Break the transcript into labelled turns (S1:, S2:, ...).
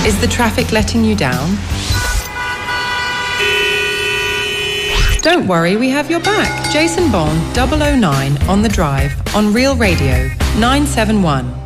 S1: Is the traffic letting you down? Don't worry, we have your back. Jason Bond, 009, on the drive, on Real Radio, 971.